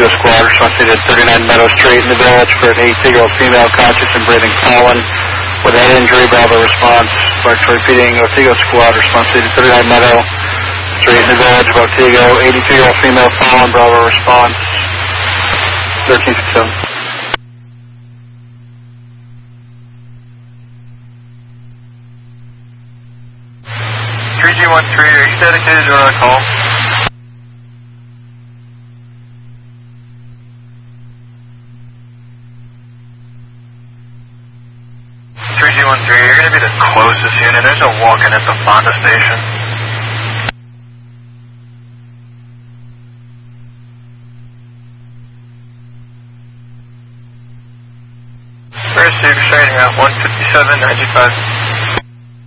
Squad, responsibility to 39 Meadow Street in the Village for an 18-year-old female conscious and breathing fallen with head injury. Bravo response. Back to repeating, Otsego Squad, responsibility to 39 Meadow Street in the Village of Otsego, 82-year-old female fallen. Bravo response. 1367. 3G13, are you dedicated or on call? 3G13, you're going to be the closest unit. There's no walking at the Fonda station. Received, straighting out 157.95.